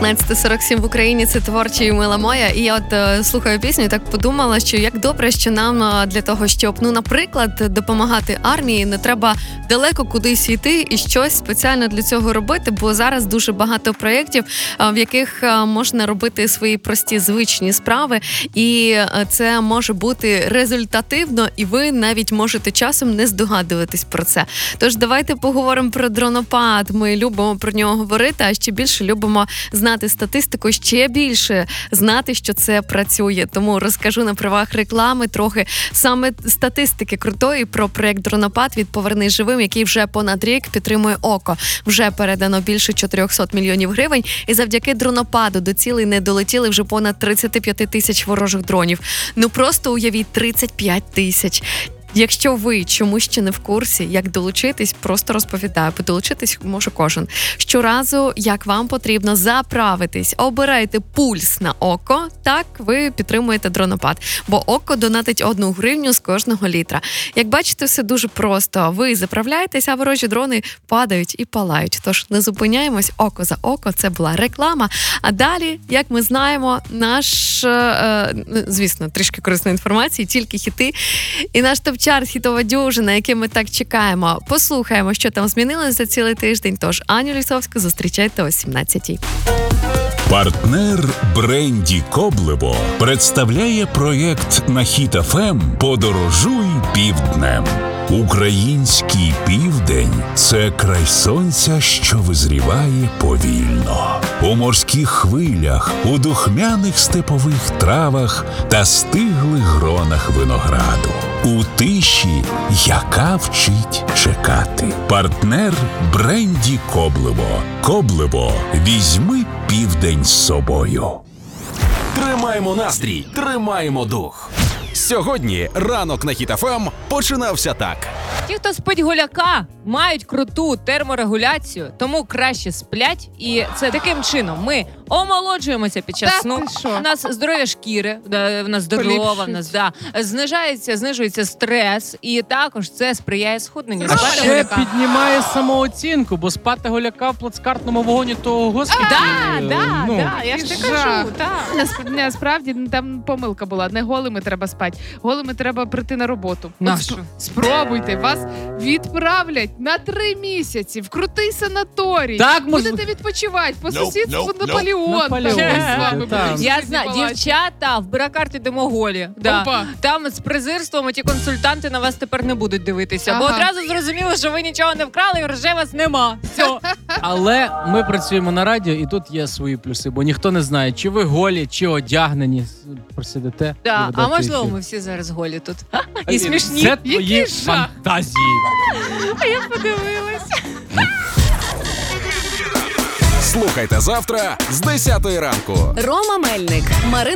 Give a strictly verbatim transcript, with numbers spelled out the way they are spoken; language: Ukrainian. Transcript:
шістнадцята сорок сім в Україні, це творча і мила моя. І я от е, слухаю пісню і так подумала, що як добре, що нам е, для того, щоб, ну, наприклад, допомагати армії, не треба далеко кудись йти і щось спеціально для цього робити, бо зараз дуже багато проєктів, е, в яких е, можна робити свої прості, звичні справи, і е, це може бути результативно, і ви навіть можете часом не здогадуватись про це. Тож давайте поговоримо про дронопад. Ми любимо про нього говорити, а ще більше любимо знати статистику, ще більше знати, що це працює. Тому розкажу на правах реклами трохи саме статистики крутої про проєкт «Дронопад» від «Повернись живим», який вже понад рік підтримує ОКО. Вже передано більше чотириста мільйонів гривень, і завдяки дронопаду до цілей не долетіли вже понад тридцять п'ять тисяч ворожих дронів. Ну просто уявіть, тридцять п'ять тисяч. Якщо ви чомусь ще не в курсі, як долучитись, просто розповідаю. Подолучитись може кожен. Щоразу, як вам потрібно заправитись, обирайте пульс на ОКО, так ви підтримуєте дронопад. Бо ОКО донатить одну гривню з кожного літра. Як бачите, все дуже просто. Ви заправляєтесь, а ворожі дрони падають і палають. Тож не зупиняємось, око за око. Це була реклама. А далі, як ми знаємо, наш, е, звісно, трішки корисної інформації, тільки хіти. І наш топ чарт «Хітова дюжина», який ми так чекаємо. Послухаємо, що там змінилося за цілий тиждень. Тож Аню Лісовську зустрічайте о сімнадцятій. Партнер бренді Коблево представляє проєкт на Хіт еф ем «Подорожуй півднем». Український південь – це край сонця, що визріває повільно. У морських хвилях, у духмяних степових травах та стиглих гронах винограду. У тиші, яка вчить чекати. Партнер бренді Коблево. Коблево. Візьми південь з собою. Тримаємо настрій, тримаємо дух. Сьогодні ранок на Хіт еф ем починався так. Ті, хто спить гуляка, мають круту терморегуляцію, тому краще сплять. І це таким чином ми омолоджуємося під час Так, сну. ти що? У нас здоров'я шкіри, да, в нас здорова, в нас да, знижається, знижується стрес, і також це сприяє схудненню. А Спати ще гуляка. піднімає самооцінку, бо спати голяка в плацкартному вагоні того господи. Да, е, да, ну, да, я ж ти жах. кажу, так. Насп- Насправді ну, там помилка була. Не голими треба спати, голими треба прийти на роботу. На От що? спро- Спробуйте, вас відправлять на три місяці в крутий санаторій. Так, мож- Будете відпочивати по сусідству nope, nope. Наполеон. Наполеон, Там з вами буде, будуть так. сидіти Я знаю, балачити. дівчата в Бракарті Демоголі. Да. Опа. Там з презирством ті консультанти на вас тепер не будуть дивитися, бо Ага. одразу зрозуміло, що ви нічого не вкрали і грошей вас нема. Все. Але ми працюємо на радіо, і тут є свої плюси, бо ніхто не знає, чи ви голі, чи одягнені. Просидите. і Да. ведете А можливо, ефір. ми всі зараз голі тут. І смішні. Це твої Який жах. фантазії. Я подивилась. Слухайте завтра з десятої ранку. Рома Мельник, Марина